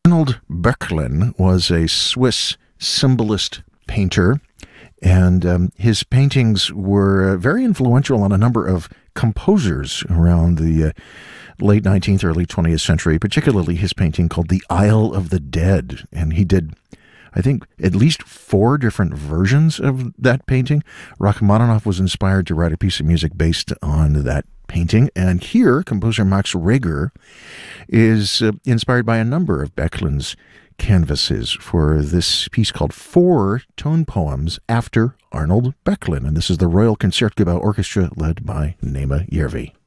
Arnold Böcklin was a Swiss symbolist painter, and his paintings were very influential on a number of composers around the late 19th, early 20th century, particularly his painting called The Isle of the Dead. And he did, I think, at least 4 different versions of that painting. Rachmaninoff was inspired to write a piece of music based on that painting. And here, composer Max Reger is inspired by a number of Böcklin's canvases for this piece called 4 Tone Poems after Arnold Böcklin. And this is the Royal Concertgebouw Orchestra led by Naima Järvi.